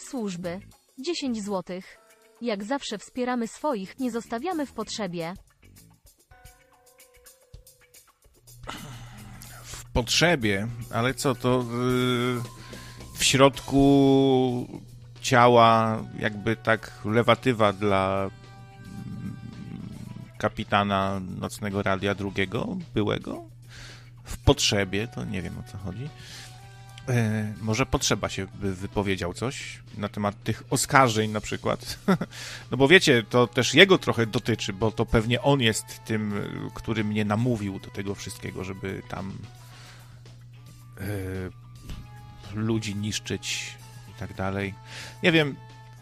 służby. 10 złotych. Jak zawsze wspieramy swoich, nie zostawiamy w potrzebie. W potrzebie? Ale co to w środku ciała jakby tak lewatywa dla kapitana Nocnego Radia drugiego, byłego? W potrzebie, to nie wiem, o co chodzi. Może Potrzeba się wypowiedział coś na temat tych oskarżeń na przykład. No bo wiecie, to też jego trochę dotyczy, bo to pewnie on jest tym, który mnie namówił do tego wszystkiego, żeby tam ludzi niszczyć i tak dalej. Nie wiem,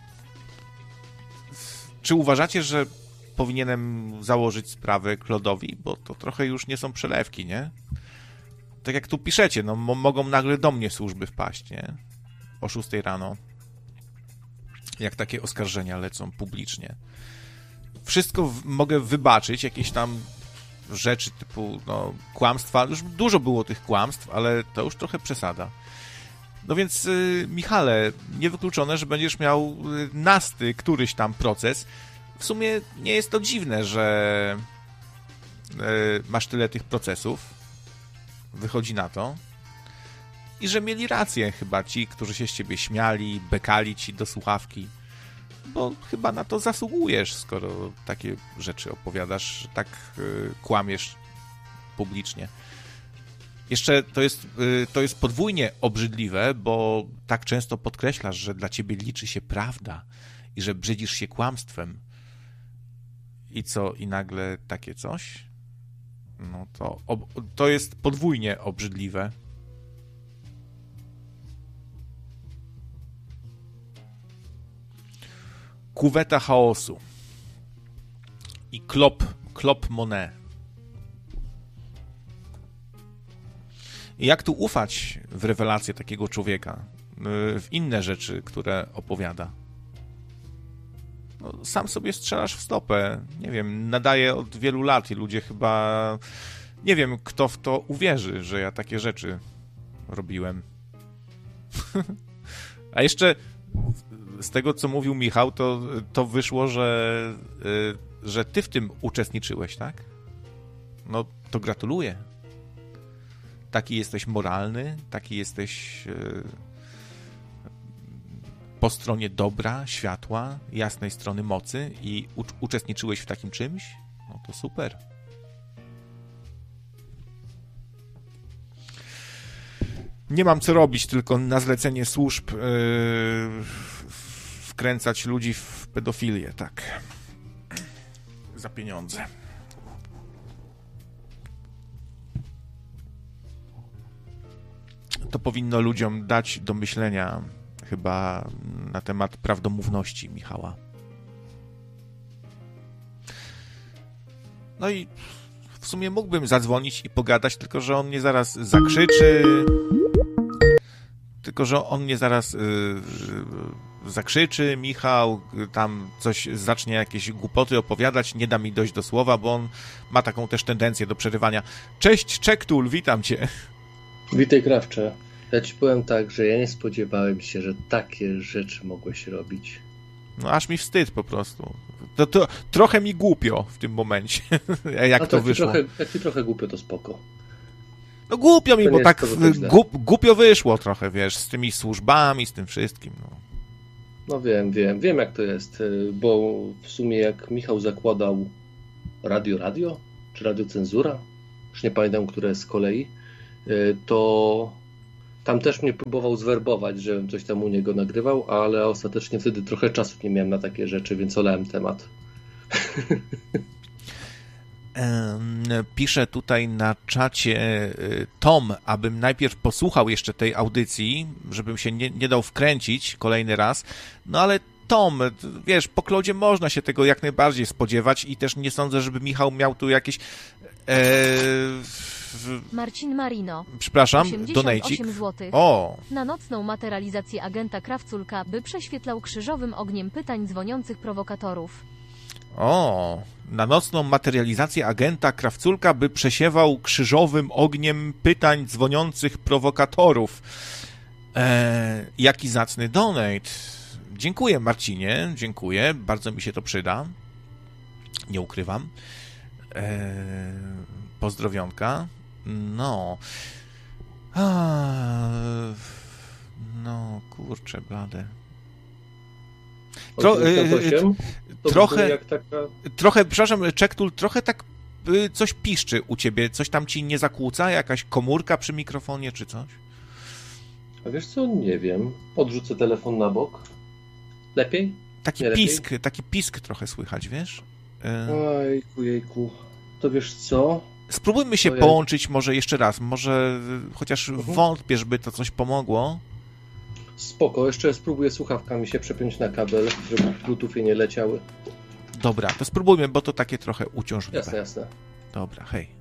czy uważacie, że powinienem założyć sprawę Klodowi, bo to trochę już nie są przelewki, nie? Tak jak tu piszecie, no mogą nagle do mnie służby wpaść, nie? O 6 rano. Jak takie oskarżenia lecą publicznie. Wszystko mogę wybaczyć, jakieś tam rzeczy typu, no, kłamstwa. Już dużo było tych kłamstw, ale to już trochę przesada. No więc, Michale, niewykluczone, że będziesz miał nasty któryś tam proces. W sumie nie jest to dziwne, że masz tyle tych procesów. Wychodzi na to. I że mieli rację chyba ci, którzy się z ciebie śmiali, bekali ci do słuchawki. Bo chyba na to zasługujesz, skoro takie rzeczy opowiadasz, tak kłamiesz publicznie. Jeszcze to jest podwójnie obrzydliwe, bo tak często podkreślasz, że dla ciebie liczy się prawda i że brzydzisz się kłamstwem. I co? I nagle takie coś? No to jest podwójnie obrzydliwe. Kuweta chaosu. I Klop Monet. I jak tu ufać w rewelacje takiego człowieka? W inne rzeczy, które opowiada? No, sam sobie strzelasz w stopę. Nie wiem, nadaję od wielu lat i ludzie chyba... Nie wiem, kto w to uwierzy, że ja takie rzeczy robiłem. A jeszcze z tego, co mówił Michał, to wyszło, że ty w tym uczestniczyłeś, tak? No, to gratuluję. Taki jesteś moralny, taki jesteś po stronie dobra, światła, jasnej strony mocy i uczestniczyłeś w takim czymś? No to super. Nie mam co robić, tylko na zlecenie służb wkręcać ludzi w pedofilię, tak. Za pieniądze. To powinno ludziom dać do myślenia chyba na temat prawdomówności Michała. No i w sumie mógłbym zadzwonić i pogadać, tylko że on mnie zaraz zakrzyczy. Michał, tam coś zacznie jakieś głupoty opowiadać, nie da mi dojść do słowa, bo on ma taką też tendencję do przerywania. Cześć, Czektul, witam cię. Witaj, Krawcze. Ja ci powiem tak, że ja nie spodziewałem się, że takie rzeczy mogłeś robić. No aż mi wstyd po prostu. To trochę mi głupio w tym momencie, jak to wyszło. Jak ci trochę głupio, to spoko. No głupio mi, bo tak głupio wyszło trochę, wiesz, z tymi służbami, z tym wszystkim. No wiem jak to jest, bo w sumie jak Michał zakładał Radio? Czy Radiocenzura? Już nie pamiętam, które z kolei. To tam też mnie próbował zwerbować, żebym coś tam u niego nagrywał, ale ostatecznie wtedy trochę czasu nie miałem na takie rzeczy, więc olałem temat. Pisze tutaj na czacie Tom, abym najpierw posłuchał jeszcze tej audycji, żebym się nie dał wkręcić kolejny raz. No ale Tom, wiesz, po Klodzie można się tego jak najbardziej spodziewać i też nie sądzę, żeby Michał miał tu jakieś... Marcin Marino. Przepraszam, donajcik. 88 zł. O! Na nocną materializację agenta Krawculka, by prześwietlał krzyżowym ogniem pytań dzwoniących prowokatorów. O! Na nocną materializację agenta Krawculka, by przesiewał krzyżowym ogniem pytań dzwoniących prowokatorów. Jaki zacny donate. Dziękuję, Marcinie, dziękuję. Bardzo mi się to przyda. Nie ukrywam. Pozdrowionka. No. No, kurczę, blade. Trochę, przepraszam, Czektul, trochę tak coś piszczy u ciebie. Coś tam ci nie zakłóca? Jakaś komórka przy mikrofonie czy coś? A wiesz co, nie wiem. Odrzucę telefon na bok. Lepiej? Taki pisk trochę słychać, wiesz? Jejku. To wiesz co? Spróbujmy się połączyć może jeszcze raz. Może chociaż wątpię, żeby to coś pomogło. Spoko, jeszcze spróbuję słuchawkami się przepiąć na kabel, żeby bluetoothie nie leciały. Dobra, to spróbujmy, bo to takie trochę uciążliwe. Jasne. Dobra, hej.